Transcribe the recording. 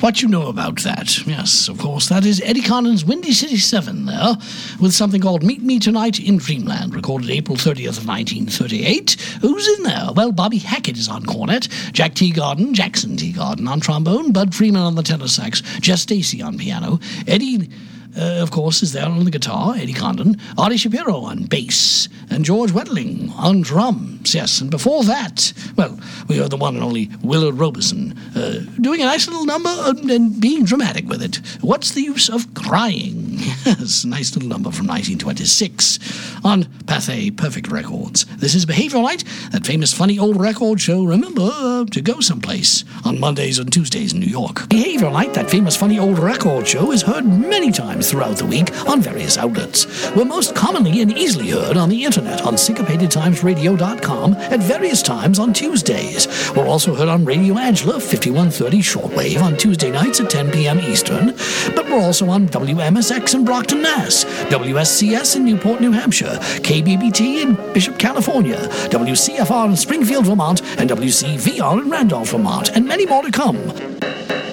what you know about that. Yes, of course, that is Eddie Condon's Windy City 7 there, with something called Meet Me Tonight in Dreamland, recorded April 30th of 1938. Who's in there? Well, Bobby Hackett is on cornet, Jackson Teagarden on trombone, Bud Freeman on the tenor sax, Jess Stacy on piano, Eddie... of course, is there on the guitar, Eddie Condon, Artie Shapiro on bass, and George Wettling on drums, yes. And before that, well, we heard the one and only Willard Robeson doing a nice little number and being dramatic with it. What's the Use of Crying? Yes, nice little number from 1926 on Pathé Perfect Records. This is Behavioral Light, that famous funny old record show. Remember to go someplace on Mondays and Tuesdays in New York. Behavioral Light, that famous funny old record show, is heard many times throughout the week on various outlets. We're most commonly and easily heard on the internet on syncopatedtimesradio.com at various times on Tuesdays. We're also heard on Radio Angela 5130 shortwave on Tuesday nights at 10 p.m. Eastern, but we're also on WMSX in Brockton, Mass., WSCS in Newport, New Hampshire, KBBT in Bishop, California, WCFR in Springfield, Vermont, and WCVR in Randolph, Vermont, and many more to come.